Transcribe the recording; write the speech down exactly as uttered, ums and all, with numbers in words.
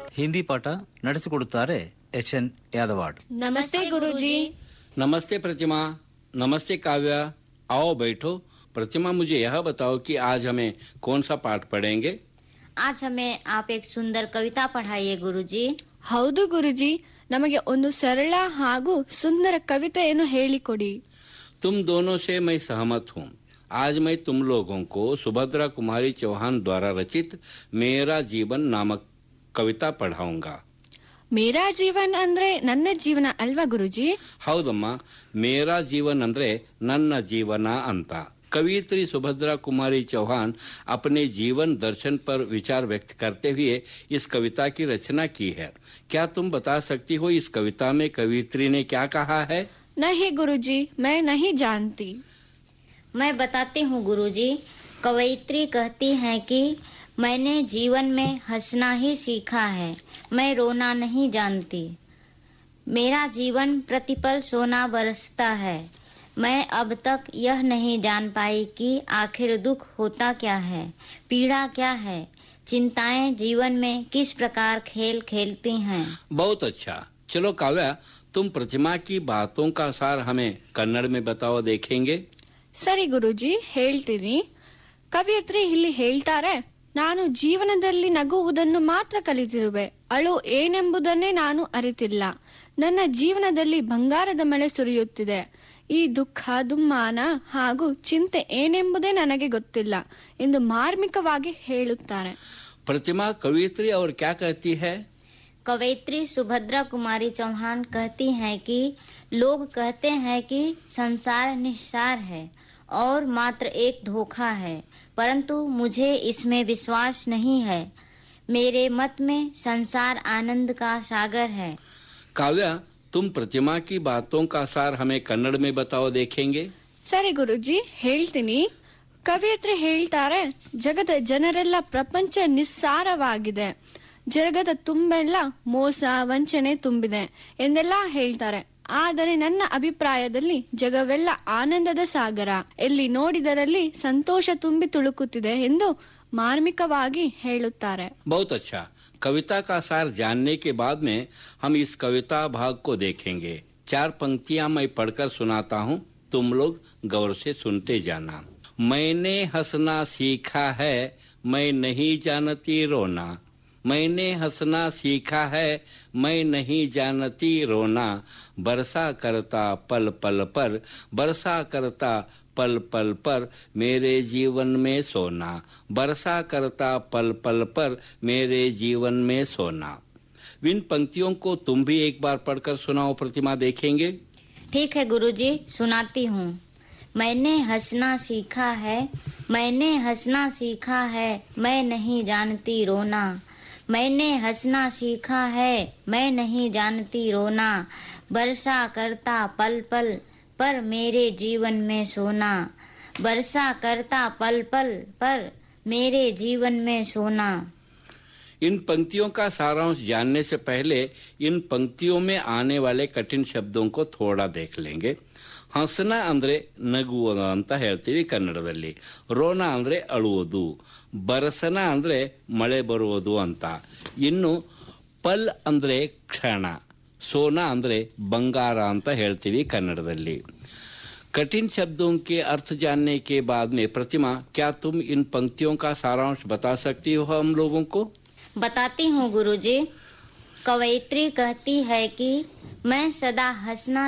ಹಿಂದಿ ಪಾಠ ನಡೆಸಿಕೊಡುತ್ತಾರೆ H N Yadwad. नमस्ते गुरुजी। नमस्ते प्रतिमा। नमस्ते काव्या। आओ बैठो। प्रतिमा, मुझे यह बताओ कि आज हमें कौन सा पाठ पढ़ेंगे? आज हमें आप एक सुंदर कविता पढ़ाइए गुरुजी। ಹೌದು ಗುರುಜಿ, ನಮಗೆ ಒಂದು ಸರಳ ಹಾಗೂ ಸುಂದರ ಕವಿತೆಯನ್ನು ಹೇಳಿಕೊಡಿ. तुम दोनों से मैं सहमत हूँ। आज मैं तुम लोगों को सुभद्रा कुमारी चौहान द्वारा रचित मेरा जीवन नामक कविता पढ़ाऊंगा. ಮೇರಾ ಜೀವನ್ ಅಂದ್ರೆ ನನ್ನ ಜೀವನ ಅಲ್ವಾ ಗುರುಜಿ? ಹೌದಮ್ಮ, ಮೇರಾ ಜೀವನ್ ಅಂದ್ರೆ ನನ್ನ ಜೀವನ ಅಂತ. कवियत्री सुभद्रा कुमारी चौहान अपने जीवन दर्शन पर विचार व्यक्त करते हुए इस कविता की रचना की है. क्या तुम बता सकती हो इस कविता में कवियत्री ने क्या कहा है? नहीं गुरुजी, मैं नहीं जानती. मैं बताती हूँ गुरुजी। कवयित्री कहती है कि मैंने जीवन में हंसना ही सीखा है, मैं रोना नहीं जानती. मेरा जीवन प्रतिपल सोना बरसता है, मैं अब तक यह नहीं जान पाई कि आखिर दुख होता क्या है, पीड़ा क्या है, चिंताएं जीवन में किस प्रकार खेल खेलती हैं. बहुत अच्छा. चलो काव्या, तुम प्रतिमा की बातों का सार हमें कन्नड़ में बताओ, देखेंगे. ಸರಿ ಗುರುಜಿ, ಹೇಳ್ತೀನಿ. ಕವಿಯತ್ರಿ ಇಲ್ಲಿ ಹೇಳ್ತಾರೆ, ನಾನು ಜೀವನದಲ್ಲಿ ನಗುವುದನ್ನು ಮಾತ್ರ ಕಲಿತಿರುವೆ, ಅಳು ಏನೆಂಬುದನ್ನೇ ನಾನು ಅರಿತಿಲ್ಲ. ನನ್ನ ಜೀವನದಲ್ಲಿ ಬಂಗಾರದ ಮಳೆ ಸುರಿಯುತ್ತಿದೆ. ಈ ದುಃಖ, ದುಮ್ಮಾನ ಹಾಗೂ ಚಿಂತೆ ಏನೆಂಬುದೇ ನನಗೆ ಗೊತ್ತಿಲ್ಲ ಎಂದು ಮಾರ್ಮಿಕವಾಗಿ ಹೇಳುತ್ತಾರೆ. प्रतिमा, कवियत्री और क्या कहती है? कवयित्री सुभद्रा कुमारी चौहान कहती हैं कि लोग कहते हैं कि संसार निस्सार है और मात्र एक धोखा है, परंतु मुझे इसमें विश्वास नहीं है. मेरे मत में संसार आनंद का सागर है. काव्या, तुम प्रतिमा की बातों का सार हमें कन्नड़ में बताओ, देखेंगे. ಸರಿ ಗುರುಜಿ, ಹೇಳ್ತೀನಿ. ಕವಿಯತ್ರಿ ಹೇಳ್ತಾರೆ, ಜಗದ ಜನರೆಲ್ಲ ಪ್ರಪಂಚ ನಿಸ್ಸಾರವಾಗಿದೆ, ಜಗದ ತುಂಬೆಲ್ಲ ಮೋಸ ವಂಚನೆ ತುಂಬಿದೆ ಎಂದೆಲ್ಲ ಹೇಳ್ತಾರೆ. ಆದರೆ ನನ್ನ ಅಭಿಪ್ರಾಯದಲ್ಲಿ ಜಗವೆಲ್ಲ ಆನಂದದ ಸಾಗರ, ಎಲ್ಲಿ ನೋಡಿದರಲ್ಲಿ ಸಂತೋಷ ತುಂಬಿ ತುಳುಕುತ್ತಿದೆ ಎಂದು ಮಾರ್ಮಿಕವಾಗಿ ಹೇಳುತ್ತಾರೆ. बहुत अच्छा. कविता का सार जानने के बाद में हम इस कविता भाग को देखेंगे. चार पंक्तियां मैं पढ़कर सुनाता हूं, तुम लोग गौर से सुनते जाना. मैंने हंसना सीखा है, मैं नहीं जानती रोना. मैंने हंसना सीखा है, मैं नहीं जानती रोना. बरसा करता पल पल पर, बरसा करता पल पल पर मेरे जीवन में सोना. बरसा करता पल पल पर मेरे जीवन में सोना. इन पंक्तियों को तुम भी एक बार पढ़कर सुनाओ प्रतिमा, देखेंगे. ठीक है गुरुजी, सुनाती हूँ. मैंने हंसना सीखा है, मैंने हंसना सीखा है, मैं नहीं जानती रोना. मैंने हंसना सीखा है, मैं नहीं जानती रोना. बरसा करता पल पल पर मेरे जीवन में सोना. बरसा करता पल पल पर मेरे जीवन में सोना. इन पंक्तियों का सारांश जानने से पहले इन पंक्तियों में आने वाले कठिन शब्दों को थोड़ा देख लेंगे. ಹಂಸನ ಅಂದ್ರೆ ನಗುವುದು ಅಂತ ಹೇಳ್ತೀವಿ ಕನ್ನಡದಲ್ಲಿ. ರೋಣ ಅಂದ್ರೆ ಅಳುವುದು. ಬರಸನ ಅಂದ್ರೆ ಮಳೆ ಬರುವುದು ಅಂತ. ಇನ್ನು ಪಲ್ ಅಂದ್ರೆ ಕ್ಷಣ. ಸೋನಾ ಅಂದ್ರೆ ಬಂಗಾರ ಅಂತ ಹೇಳ್ತೀವಿ ಕನ್ನಡದಲ್ಲಿ. कठिन शब्दों के अर्थ जानने के बाद में प्रतिमा, क्या तुम इन पंक्तियों का सारांश बता सकती हो हम लोगों को? बताती हूँ गुरुजी. कवयित्री कहती है कि मैं सदा हंसना